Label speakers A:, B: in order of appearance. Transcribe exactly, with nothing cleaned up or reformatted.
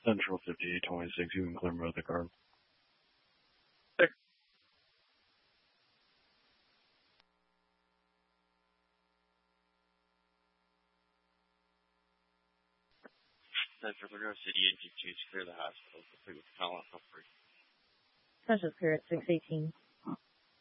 A: Central fifty-eight twenty-six. You can clear mode the card.
B: Central Monroe City, engine two, clear the hospital. Complete with call off free.
C: Central Clear at six eighteen.